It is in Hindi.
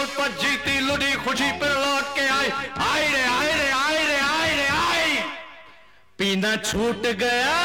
पर जीती लुढ़ी खुशी पर लौट के आई। आई रे आई रे आई रे आई रे आई। पीना छूट गया